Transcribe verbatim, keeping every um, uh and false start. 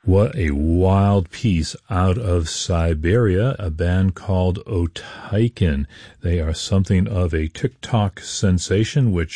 What a wild piece out of Siberia, a band called Oteikin. They are something of a TikTok sensation, which